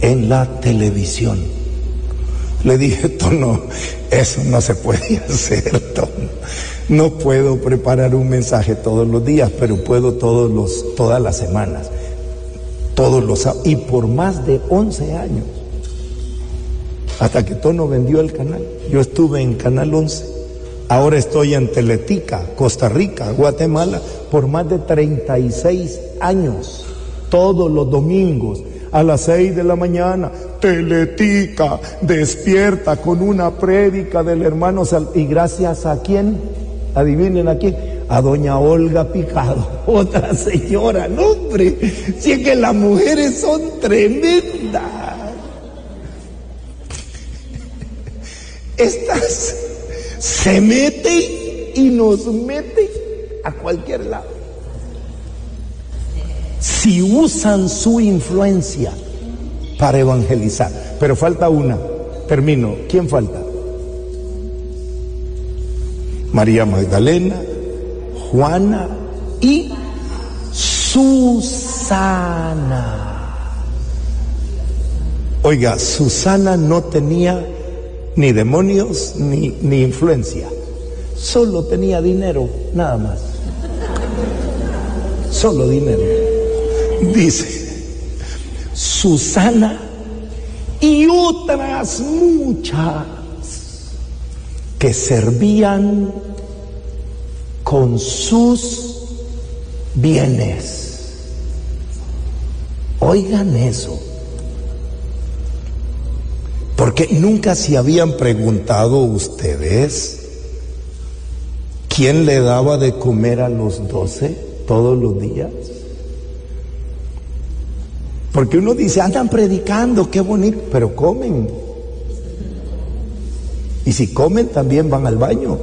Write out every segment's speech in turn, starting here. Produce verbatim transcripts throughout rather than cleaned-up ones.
en la televisión. Le dije, Tono, eso no se puede hacer, Tono. No puedo preparar un mensaje todos los días, pero puedo todos los, todas las semanas. Todos los, y por más de once años. Hasta que Tono vendió el canal. Yo estuve en Canal once. Ahora estoy en Teletica, Costa Rica, Guatemala, por más de treinta y seis años. Todos los domingos a las seis de la mañana, Teletica despierta con una prédica del hermano Sal... ¿Y gracias a quién? Adivinen a quién. A doña Olga Picado, otra señora. No, hombre, si es que las mujeres son tremendas. Estas se meten y nos meten a cualquier lado. Si usan su influencia para evangelizar. Pero falta una. Termino. ¿Quién falta? María Magdalena, Juana y Susana. Oiga, Susana no tenía ni demonios ni, ni influencia. Solo tenía dinero, nada más. Solo dinero. Dice, Susana y otras muchas que servían con sus bienes. Oigan eso. Porque nunca se habían preguntado ustedes quién le daba de comer a los doce todos los días. Porque uno dice, andan predicando, qué bonito, pero comen. Y si comen también van al baño.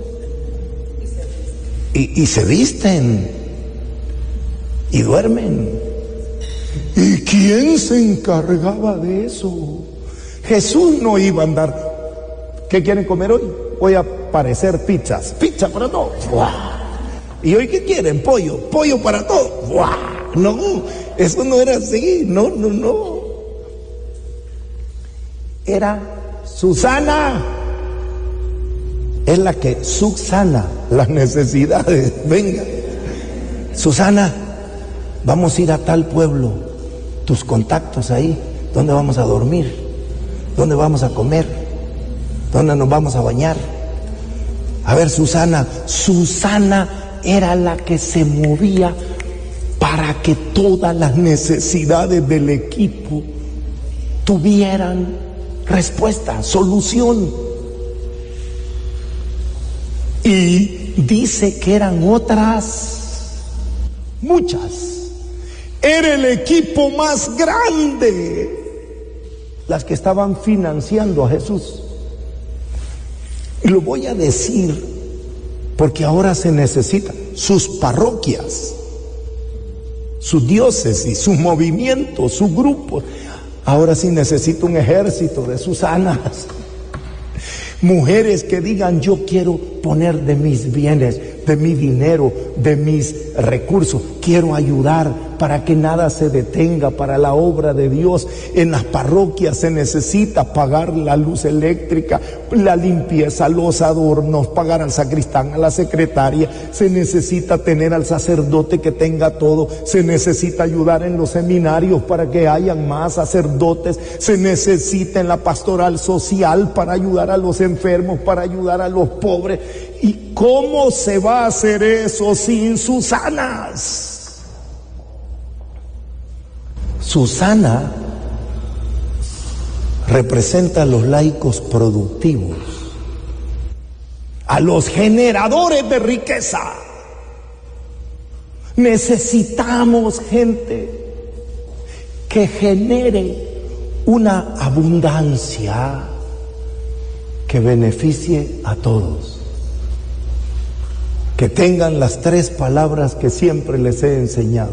Y, y se visten. Y duermen. ¿Y quién se encargaba de eso? Jesús no iba a andar. ¿Qué quieren comer hoy? Voy a parecer pizzas. Pizza para todos. ¿Y hoy qué quieren? Pollo. Pollo para todos. No, eso no era así. No, no, no. Era Susana. Es la que subsana las necesidades. Venga. Susana, vamos a ir a tal pueblo. Tus contactos ahí. ¿Dónde vamos a dormir? ¿Dónde vamos a comer? ¿Dónde nos vamos a bañar? A ver, Susana. Susana era la que se movía para que todas las necesidades del equipo tuvieran respuesta, solución. Y dice que eran otras muchas. Era el equipo más grande las que estaban financiando a Jesús. Y lo voy a decir porque ahora se necesitan sus parroquias, sus diócesis, sus movimientos, sus grupos. Ahora sí necesita un ejército de Susanas. Mujeres que digan, yo quiero poner de mis bienes, de mi dinero, de mis recursos, quiero ayudar para que nada se detenga para la obra de Dios. En las parroquias se necesita pagar la luz eléctrica, la limpieza, los adornos, pagar al sacristán, a la secretaria. Se necesita tener al sacerdote que tenga todo. Se necesita ayudar en los seminarios para que hayan más sacerdotes. Se necesita en la pastoral social para ayudar a los enfermos, para ayudar a los pobres. ¿Y cómo se va a hacer eso sin Susanas? Susana representa a los laicos productivos, a los generadores de riqueza. Necesitamos gente que genere una abundancia que beneficie a todos, que tengan las tres palabras que siempre les he enseñado: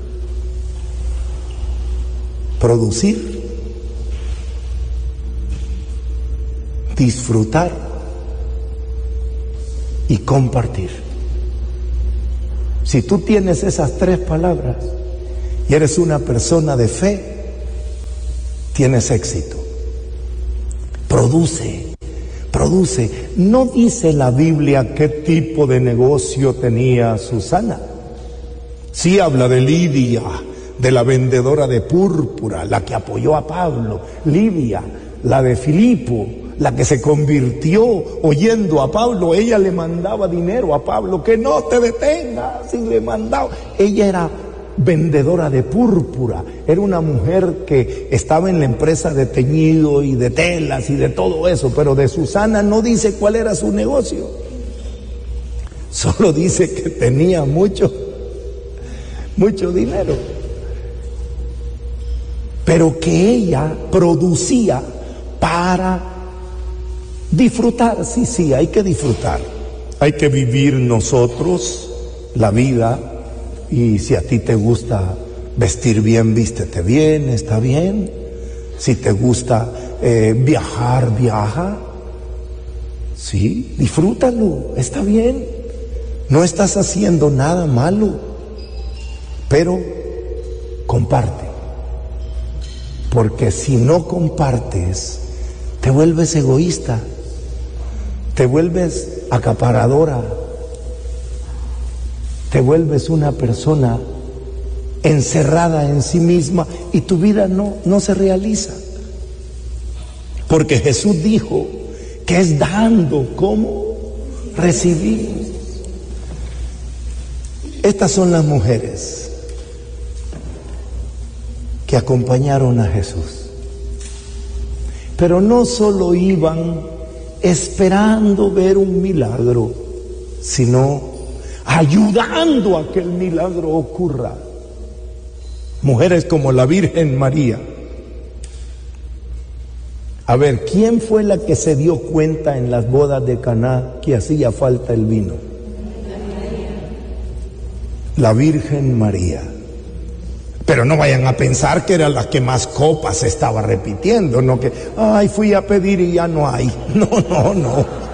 producir, disfrutar y compartir. Si tú tienes esas tres palabras y eres una persona de fe, tienes éxito. Produce, produce. No dice la Biblia qué tipo de negocio tenía Susana. Sí habla de Lidia, de la vendedora de púrpura, la que apoyó a Pablo. Lidia, la de Filipo, la que se convirtió oyendo a Pablo. Ella le mandaba dinero a Pablo, que no te detengas, y le mandaba. Ella era vendedora de púrpura, era una mujer que estaba en la empresa de teñido y de telas y de todo eso, pero de Susana no dice cuál era su negocio, solo dice que tenía mucho, mucho dinero, pero que ella producía para disfrutar. Sí, sí, hay que disfrutar, hay que vivir nosotros la vida. Y si a ti te gusta vestir bien, vístete bien, está bien. Si te gusta eh, viajar, viaja. Sí, disfrútalo, está bien. No estás haciendo nada malo, pero comparte. Porque si no compartes, te vuelves egoísta, te vuelves acaparadora, te vuelves una persona encerrada en sí misma y tu vida no, no se realiza. Porque Jesús dijo que es dando como recibir. Estas son las mujeres que acompañaron a Jesús. Pero no solo iban esperando ver un milagro, sino ayudando a que el milagro ocurra. Mujeres como la Virgen María. A ver, ¿quién fue la que se dio cuenta en las bodas de Caná que hacía falta el vino? La Virgen María. Pero no vayan a pensar que era la que más copas estaba repitiendo, no que, ay, fui a pedir y ya no hay. No, no, no.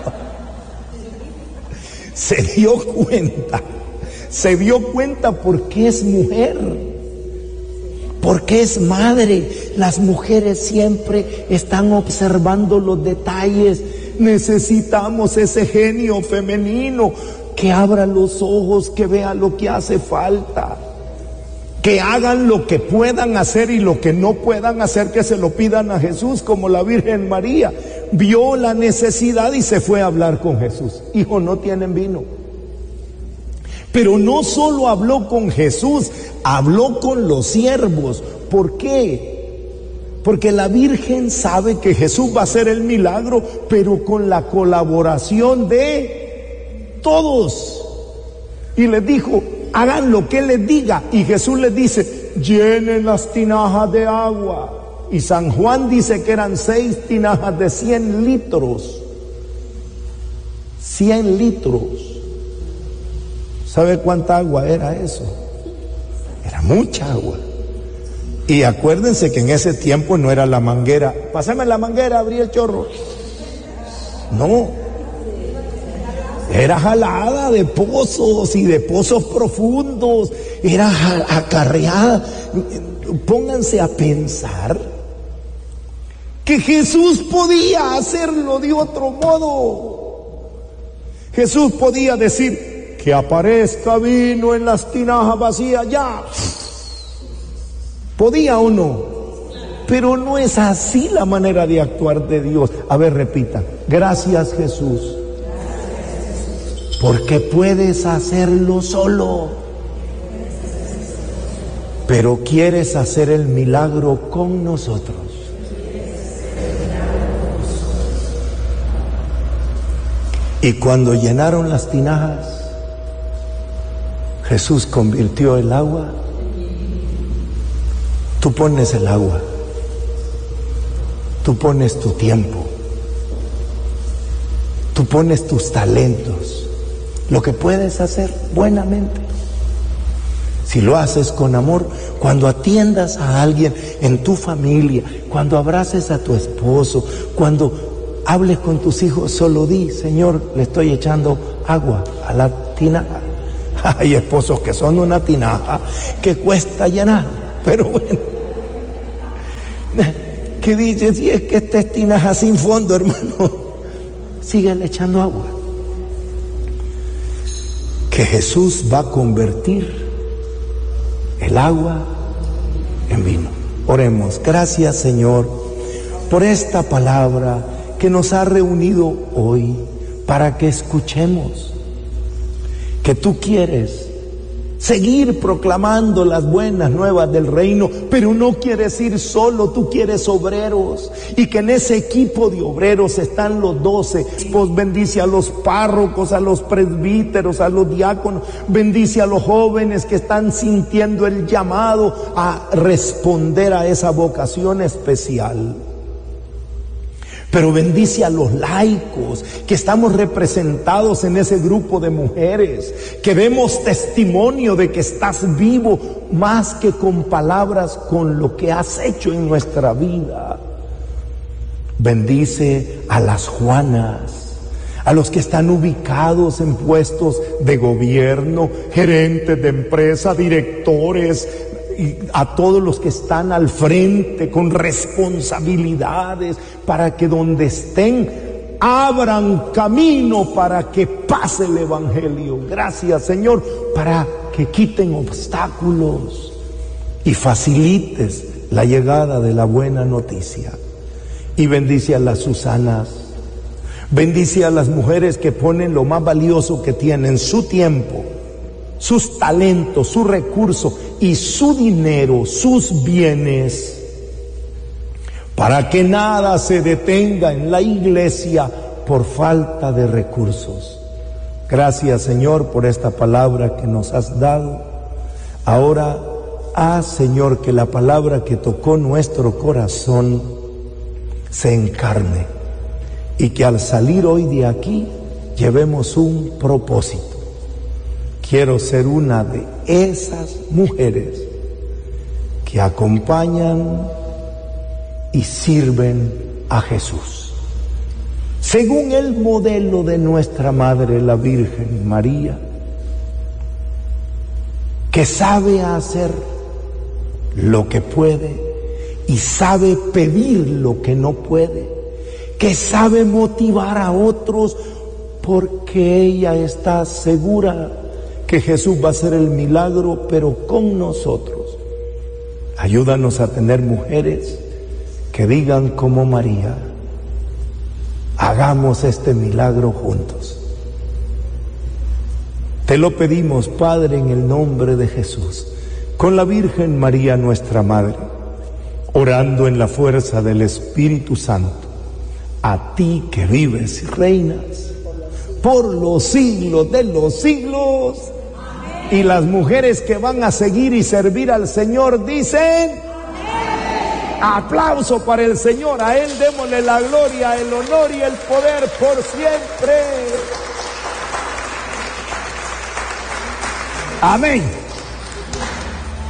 Se dio cuenta, se dio cuenta porque es mujer, porque es madre. Las mujeres siempre están observando los detalles. Necesitamos ese genio femenino que abra los ojos, que vea lo que hace falta, que hagan lo que puedan hacer y lo que no puedan hacer, que se lo pidan a Jesús, como la Virgen María. Vio la necesidad y se fue a hablar con Jesús. Hijo, no tienen vino. Pero no solo habló con Jesús, habló con los siervos. ¿Por qué? Porque la Virgen sabe que Jesús va a hacer el milagro, pero con la colaboración de todos. Y les dijo, hagan lo que les diga. Y Jesús les dice, llenen las tinajas de agua. Y San Juan dice que eran seis tinajas de cien litros. Cien litros. ¿Sabe cuánta agua era eso? Era mucha agua. Y acuérdense que en ese tiempo no era la manguera. Pásame la manguera, abrí el chorro. No. Era jalada de pozos y de pozos profundos. Era acarreada. Pónganse a pensar que Jesús podía hacerlo de otro modo. Jesús podía decir que aparezca vino en las tinajas vacías ya. ¿Podía o no? Pero no es así la manera de actuar de Dios. A ver, repita. Gracias, Jesús. Porque puedes hacerlo solo, pero quieres hacer el milagro con nosotros. Y cuando llenaron las tinajas, Jesús convirtió el agua. Tú pones el agua, tú pones tu tiempo, tú pones tus talentos, lo que puedes hacer buenamente. Si lo haces con amor, cuando atiendas a alguien en tu familia, cuando abraces a tu esposo, cuando hables con tus hijos, solo di, Señor, le estoy echando agua a la tinaja. Hay esposos que son una tinaja que cuesta llenar, pero bueno, que dice, si es que esta es tinaja sin fondo, hermano, síguele echando agua. Que Jesús va a convertir el agua en vino. Oremos. Gracias, Señor, por esta palabra que nos ha reunido hoy para que escuchemos que tú quieres seguir proclamando las buenas nuevas del reino, pero no quieres ir solo, tú quieres obreros, y que en ese equipo de obreros están los doce. Pues bendice a los párrocos, a los presbíteros, a los diáconos, bendice a los jóvenes que están sintiendo el llamado a responder a esa vocación especial. Pero bendice a los laicos que estamos representados en ese grupo de mujeres, que demos testimonio de que estás vivo, más que con palabras, con lo que has hecho en nuestra vida. Bendice a las Juanas, a los que están ubicados en puestos de gobierno, gerentes de empresa, directores, y a todos los que están al frente con responsabilidades, para que donde estén abran camino para que pase el evangelio. Gracias, Señor, para que quiten obstáculos y facilites la llegada de la buena noticia. Y bendice a las Susanas, bendice a las mujeres que ponen lo más valioso que tienen, su tiempo, sus talentos, sus recursos y su dinero, sus bienes, para que nada se detenga en la iglesia por falta de recursos. Gracias, Señor, por esta palabra que nos has dado. Ahora, haz, Señor, que la palabra que tocó nuestro corazón se encarne, y que al salir hoy de aquí llevemos un propósito. Quiero ser una de esas mujeres que acompañan y sirven a Jesús, según el modelo de nuestra Madre, la Virgen María, que sabe hacer lo que puede y sabe pedir lo que no puede, que sabe motivar a otros, porque ella está segura que Jesús va a hacer el milagro, pero con nosotros. Ayúdanos a tener mujeres que digan como María: hagamos este milagro juntos. Te lo pedimos, Padre, en el nombre de Jesús, con la Virgen María, nuestra Madre, orando en la fuerza del Espíritu Santo, a ti que vives y reinas por los siglos de los siglos. Y las mujeres que van a seguir y servir al Señor dicen: amén. Aplauso para el Señor, a Él démosle la gloria, el honor y el poder por siempre. Amén.